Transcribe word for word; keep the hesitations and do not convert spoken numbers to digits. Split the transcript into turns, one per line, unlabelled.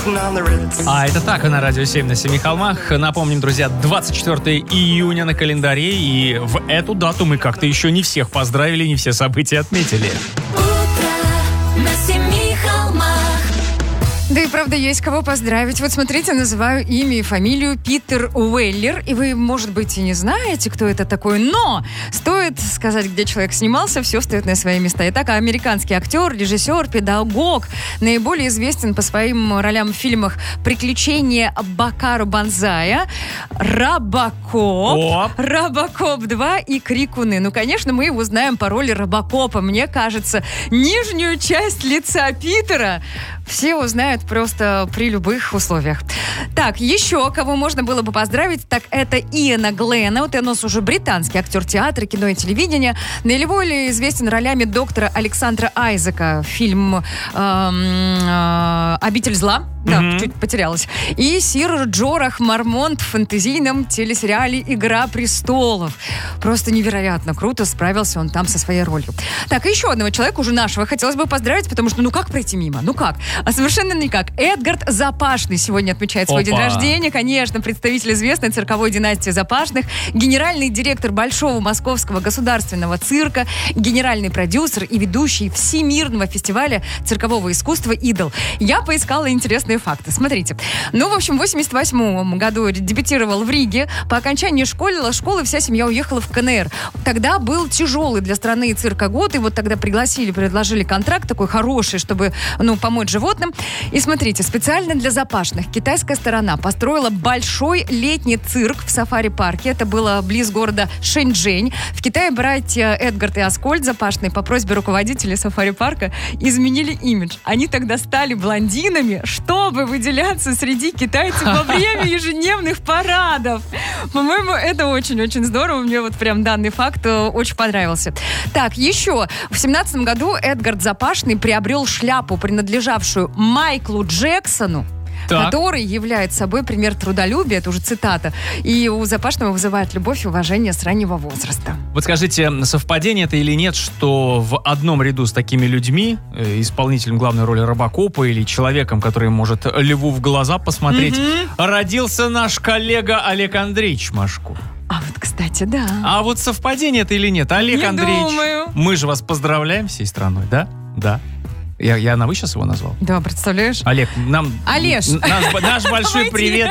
А это так, на радио семь на Семи холмах. Напомним, друзья, двадцать четвёртого июня на календаре. И в эту дату мы как-то еще не всех поздравили, не все события отметили.
Утро на Семи холмах.
Да и правда есть кого поздравить. Вот смотрите, называю имя и фамилию Питер Уэллер. И вы, может быть, и не знаете, кто это такой, но стоит сказать, где человек снимался, все встает на свои места. Итак, американский актер, режиссер, педагог, наиболее известен по своим ролям в фильмах «Приключения Бакару Банзая», «Робокоп», «Робокоп два» и «Крикуны». Ну, конечно, мы его знаем по роли Робокопа. Мне кажется, нижнюю часть лица Питера все узнают просто при любых условиях. Так, еще кого можно было бы поздравить, так это Иэна Глена. Вот он у нас уже британский актер театра, кино и телевидения. Наиболее известен ролями доктора Александра Айзека. Фильм эм, э, «Обитель зла». Да, mm-hmm. чуть потерялась. И сир Джорах Мармонт в фэнтезийном телесериале «Игра престолов». Просто невероятно круто справился он там со своей ролью. Так, и еще одного человека, уже нашего, хотелось бы поздравить, потому что ну как пройти мимо? Ну как? А совершенно никак. Эдгард Запашный сегодня отмечает свой Опа. день рождения. Конечно, представитель известной цирковой династии Запашных, генеральный директор Большого Московского государственного цирка, генеральный продюсер и ведущий Всемирного фестиваля циркового искусства «Идол». Я поискала интересные факты. Смотрите. Ну, в общем, в восемьдесят восьмом году дебютировал в Риге. По окончании школы, школы вся семья уехала в ка эн эр. Тогда был тяжелый для страны и цирка год, и вот тогда пригласили, предложили контракт такой хороший, чтобы, ну, помочь животным. И смотрите, специально для Запашных китайская сторона построила большой летний цирк в сафари-парке. Это было близ города Шэньчжэнь. В Китае братья Эдгард и Аскольд Запашные по просьбе руководителей сафари-парка изменили имидж. Они тогда стали блондинами, что чтобы выделяться среди китайцев во время ежедневных парадов. По-моему, это очень-очень здорово. Мне вот прям данный факт очень понравился. Так, еще. В семнадцатом году Эдгард Запашный приобрел шляпу, принадлежавшую Майклу Джексону, так. который является собой пример трудолюбия, это уже цитата, и у Запашного вызывает любовь и уважение с раннего возраста.
Вот скажите, совпадение это или нет, что в одном ряду с такими людьми, э, исполнителем главной роли Робокопа или человеком, который может льву в глаза посмотреть, mm-hmm. родился наш коллега Олег Андреевич Машков?
А вот, кстати, да.
А вот совпадение это или нет? Олег
Не
Андреевич,
думаю.
Мы же вас поздравляем всей страной, да? Да. Я, я на вы сейчас его назвал?
Да, представляешь?
Олег, нам...
Олеж.
Наш, наш большой привет